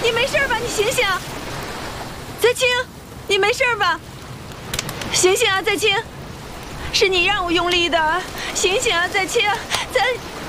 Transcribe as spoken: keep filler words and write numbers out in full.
你没事吧？你醒醒！在清，你没事吧？醒醒啊，在清！是你让我用力的，醒醒啊，在清！在。